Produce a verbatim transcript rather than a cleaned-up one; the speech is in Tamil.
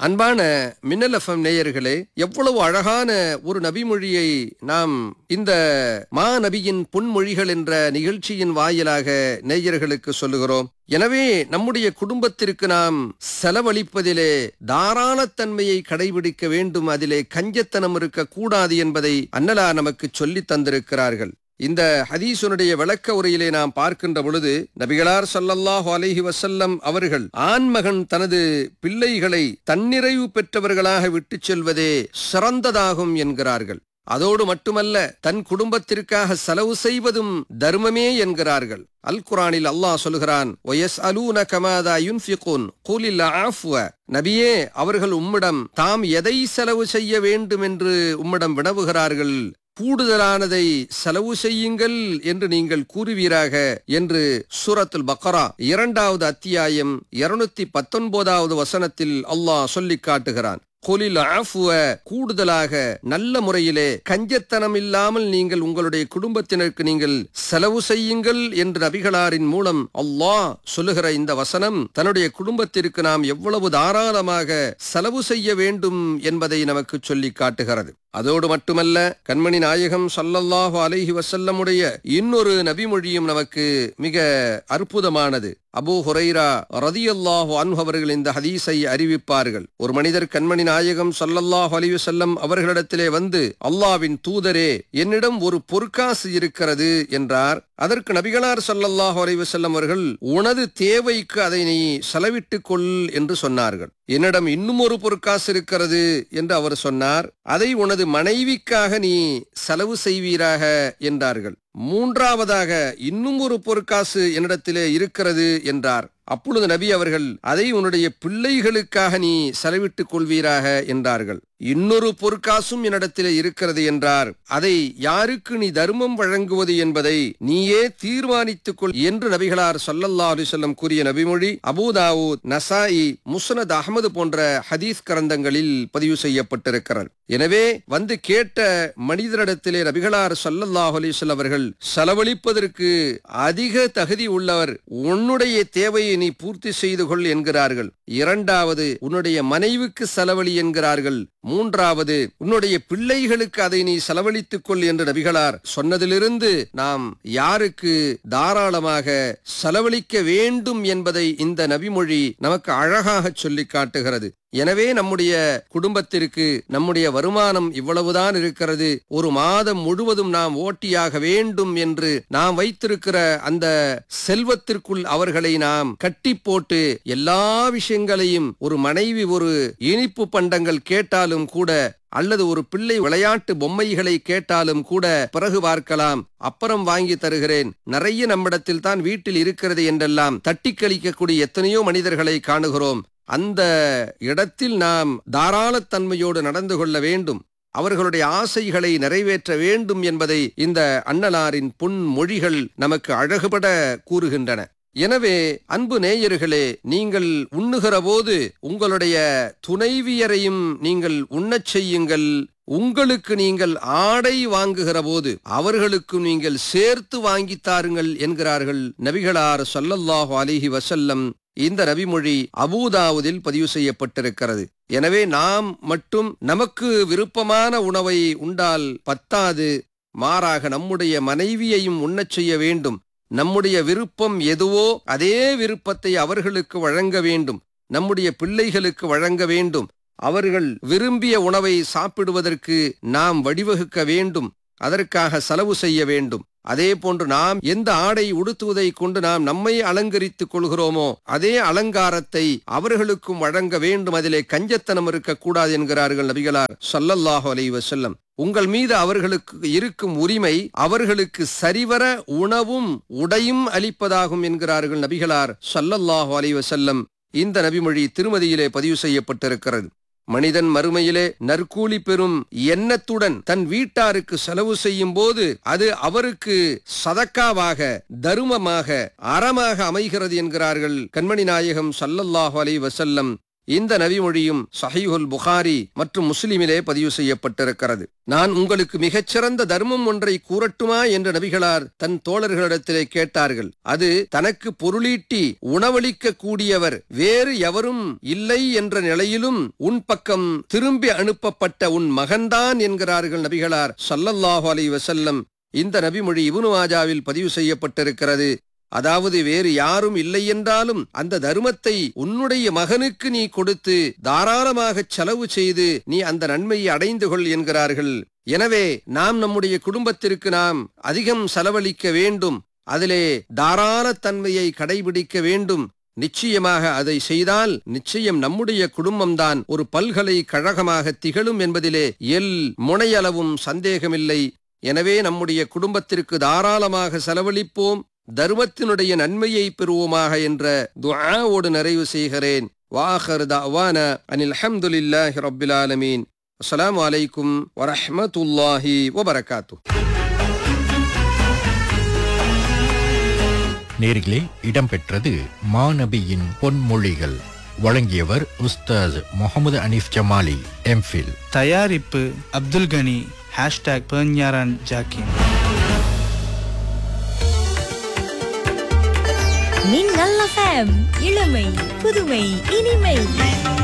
அன்பான மின்னல் எஃப்எம் நேயர்களே, எவ்வளவு அழகான ஒரு நபிமொழியை நாம் இந்த மா நபியின் பொன்மொழிகள் என்ற நிகழ்ச்சியின் வாயிலாக நேயர்களுக்கு சொல்லுகிறோம். எனவே நம்முடைய குடும்பத்திற்கு நாம் செலவழிப்பதிலே தாராளத்தன்மையை கடைபிடிக்க வேண்டும், அதிலே கஞ்சத்தனம் இருக்கக்கூடாது என்பதை அன்னலா நமக்கு சொல்லி தந்திருக்கிறார்கள். இந்த ஹதீஸுனுடைய விளக்க உரையிலே நாம் பார்க்கின்ற பொழுது நபிகளார் ஸல்லல்லாஹு அலைஹி வஸல்லம் அவர்கள் ஆண்மகன் தனது பிள்ளைகளை தன்னிறைவு பெற்றவர்களாக விட்டுச் செல்வதே சிறந்ததாகும் என்கிறார்கள். அதோடு மட்டுமல்ல, தன் குடும்பத்திற்காக செலவு செய்வதும் தர்மமே என்கிறார்கள். அல் குர்ஆனில் அல்லாஹ் சொல்கிறான், வயஸ்அலூனக மாதா யுன்ஃபிகூன் குலில் ஆஃப்வ. நபியே, அவர்கள் உம்மிடம் தாம் எதை செலவு செய்ய வேண்டும் என்று உம்மிடம் வினவுகிறார்கள், கூடுதலானதை செலவு செய்யுங்கள் என்று நீங்கள் கூறுவீராக என்று சூரத்துல் பக்ரா இரண்டாவது அத்தியாயம் இருநூத்தி பத்தொன்பதாவது வசனத்தில் அல்லாஹ் சொல்லி காட்டுகிறான். குலில் ஆஃப்வ, கூடுதலாக நல்ல முறையிலே கஞ்சத்தனம் இல்லாமல் நீங்கள் உங்களுடைய குடும்பத்தினருக்கு நீங்கள் செலவு செய்யுங்கள் என்று நபிகளாரின் மூலம் அல்லாஹ் சொல்லுகிற இந்த வசனம் தன்னுடைய குடும்பத்திற்கு நாம் எவ்வளவு தாராளமாக செலவு செய்ய வேண்டும் என்பதை நமக்கு சொல்லி காட்டுகிறது. அதோடு மட்டுமல்ல, கண்மணி நாயகம் ஸல்லல்லாஹு அலைஹி வஸல்லமுடைய இன்னொரு நபிமொழியும் நமக்கு மிக அற்புதமானது. அபூ ஹுரைரா ரலியல்லாஹு அன்ஹு அவர்கள் இந்த ஹதீஸை அறிவிப்பார்கள். ஒரு மனிதர் கண்மணி நாயகம் ஸல்லல்லாஹு அலைஹி வஸல்லம் அவர்களிடத்திலே வந்து, அல்லாஹ்வின் தூதரே, என்னிடம் ஒரு பொற்காசு இருக்கிறது என்றார். அதற்கு நபிகளார் ஸல்லல்லாஹு அலைஹி வஸல்லம் அவர்கள், உனது தேவைக்கு அதை நீ செலவிட்டுக் கொள் என்று சொன்னார்கள். என்னிடம் இன்னும் ஒரு பொற்காசு இருக்கிறது என்று அவர் சொன்னார். அதை உனது மனைவிக்காக நீ செலவு செய்வீராக என்றார்கள். மூன்றாவதாக இன்னும் ஒரு பொற்காசு என்னிடத்திலே இருக்கிறது என்றார். அப்பொழுது நபி அவர்கள், அதை உன்னுடைய பிள்ளைகளுக்காக நீ செலவிட்டுக் கொள்வீராக என்றார்கள். இன்னொரு பொற்காசும் என்னிடத்திலே இருக்கிறது என்றார். அதை யாருக்கு நீ தர்மம் வழங்குவது என்பதை நீயே தீர்மானித்துக் கொள் என்று நபிகளார் ஸல்லல்லாஹு அலைஹி வஸல்லம் கூறிய நபிமொழி அபூ தாவூத், நசாஇ, முஸ்னத் அஹ்மது போன்ற ஹதீஸ் கிரந்தங்களில் பதிவு செய்யப்பட்டிருக்கிறது. எனவே வந்து கேட்ட மனிதரிடத்திலே நபிகளார் ஸல்லல்லாஹு அலைஹி வஸல்லம் அவர்கள், செலவழிப்பதற்கு அதிக தகுதி உள்ளவர், உன்னுடைய தேவையை நீ பூர்த்தி செய்து கொள் என்கிறார்கள். இரண்டாவது, உன்னுடைய மனைவிக்கு செலவழி என்கிறார்கள். மூன்றாவது, உன்னுடைய பிள்ளைகளுக்கு அதை நீ செலவழித்துக் கொள் என்று நபிகளார் சொன்னதிலிருந்து நாம் யாருக்கு தாராளமாக செலவழிக்க வேண்டும் என்பதை இந்த நபிமொழி நமக்கு அழகாக சொல்லி காட்டுகிறது. எனவே நம்முடைய குடும்பத்திற்கு நம்முடைய வருமானம் இவ்வளவுதான் இருக்கிறது, ஒரு மாதம் முழுவதும் நாம் ஓட்டியாக வேண்டும் என்று நாம் வைத்திருக்கிற அந்த செல்வத்திற்குள் அவர்களை நாம் கட்டி போட்டு எல்லா விஷயங்களையும், ஒரு மனைவி ஒரு இனிப்பு பண்டங்கள் கேட்டாலும் கூட, அல்லது ஒரு பிள்ளை விளையாட்டு பொம்மைகளை கேட்டாலும் கூட பிறகு பார்க்கலாம், அப்புறம் வாங்கி தருகிறேன், நிறைய நம்மிடத்தில் தான் வீட்டில் இருக்கிறது என்றெல்லாம் தட்டி கழிக்கக்கூடிய எத்தனையோ மனிதர்களை காணுகிறோம். அந்த இடத்தில் நாம் தாராளத்தன்மையோடு நடந்து கொள்ள வேண்டும், அவர்களுடைய ஆசைகளை நிறைவேற்ற வேண்டும் என்பதை இந்த அன்னலாரின் பொன் மொழிகள் நமக்கு அழகுபட கூறுகின்றன. எனவே அன்பு நேயர்களே, நீங்கள் உண்ணுகிற போது உங்களுடைய துணைவியரையும் நீங்கள் உண்ணச் செய்யுங்கள். உங்களுக்கு நீங்கள் ஆடை வாங்குகிற போது அவர்களுக்கு நீங்கள் சேர்த்து வாங்கி தாருங்கள் என்கிறார்கள் நபிகளார் ஸல்லல்லாஹு அலைஹி வஸல்லம். இந்த நபிமொழி அபூ தாவூதில் பதிவு செய்யப்பட்டிருக்கிறது. எனவே நாம் மட்டும் நமக்கு விருப்பமான உணவை உண்டால் பத்தாது, மாறாக நம்முடைய மனைவியையும் உண்ணச் செய்ய வேண்டும். நம்முடைய விருப்பம் எதுவோ அதே விருப்பத்தை அவர்களுக்கு வழங்க வேண்டும், நம்முடைய பிள்ளைகளுக்கு வழங்க வேண்டும். அவர்கள் விரும்பிய உணவை சாப்பிடுவதற்கு நாம் வழிவகுக்க வேண்டும், அதற்காக செலவு செய்ய வேண்டும். அதே போன்று நாம் எந்த ஆடை உடுத்துவதை கொண்டு நாம் நம்மை அலங்கரித்துக் கொள்கிறோமோ அதே அலங்காரத்தை அவர்களுக்கும் வழங்க வேண்டும், அதிலே கஞ்சத்தனம் இருக்கக்கூடாது என்கிறார்கள் நபிகளார் ஸல்லல்லாஹு அலைஹி வஸல்லம். உங்கள் மீது அவர்களுக்கு இருக்கும் உரிமை அவர்களுக்கு சரிவர உணவும் உடையும் அளிப்பதாகும் என்கிறார்கள் நபிகளார் ஸல்லல்லாஹு அலைஹி வஸல்லம். இந்த நபிமொழி திருமதியிலே பதிவு செய்யப்பட்டிருக்கிறது. மனிதன் மறுமையிலே நற்கூலி பெறும் எண்ணத்துடன் தன் வீட்டாருக்கு செலவு செய்யும் போது அது அவருக்கு சதக்காவாக, தருமமாக, அறமாக அமைகிறது என்கிறார்கள் கண்மணி நாயகம் ஸல்லல்லாஹு அலைஹி வஸல்லம். இந்த நபிமொழியும் சஹீஹுல் புகாரி மற்றும் முஸ்லிமிலே பதிவு செய்யப்பட்டிருக்கிறது. நான் உங்களுக்கு மிகச்சிறந்த தர்மம் ஒன்றை கூறட்டுமா என்று நபிகளார் தன் தோழர்களிடத்திலே கேட்டார்கள். அது தனக்கு பொருளீட்டி உணவளிக்க கூடியவர் வேறு எவரும் இல்லை என்ற நிலையிலும் உன் பக்கம் திரும்பி அனுப்பப்பட்ட உன் மகன்தான் என்கிறார்கள் நபிகளார் ஸல்லல்லாஹு அலைஹி வஸல்லம். இந்த நபிமொழி இப்னு மாஜாவில் பதிவு செய்யப்பட்டிருக்கிறது. அதாவது வேறு யாரும் இல்லை என்றாலும் அந்த தர்மத்தை உன்னுடைய மகனுக்கு நீ கொடுத்து தாராளமாக செலவு செய்து நீ அந்த நன்மையை அடைந்து கொள் என்கிறார்கள். எனவே நாம் நம்முடைய குடும்பத்திற்கு நாம் அதிகம் செலவழிக்க வேண்டும், அதிலே தாராளத்தன்மையை கடைபிடிக்க வேண்டும். நிச்சயமாக அதை செய்தால் நிச்சயம் நம்முடைய குடும்பம்தான் ஒரு பல்கலைக்கழகமாக திகழும் என்பதிலே எல் முனையளவும் சந்தேகமில்லை. எனவே நம்முடைய குடும்பத்திற்கு தாராளமாக செலவழிப்போம், தர்மத்தினுடைய நன்மையை பெறுவோமாக என்ற துஆவோடு நிறைவு செய்கிறேன். வாஹர் தஅவானா அனில் ஹம்துலில்லாஹி ரப்பில் ஆலமீன். அஸ்ஸலாமு அலைக்கும் வரஹ்மத்துல்லாஹி வபரகாத்துஹு. நேரிலே இடம்பெற்றது மாநபியின் பொன்மொழிகள். வழங்கியவர் உஸ்தாஸ் முகமது அனீஃப் ஜமாலி, எம்ஃபில். தயாரிப்பு அப்துல் கனி. ஹேஷ்டாக் பெர்ஞாரான் ஜாக்கின். மின்னல் எஃப்எம், இளமை புதுமை இனிமை.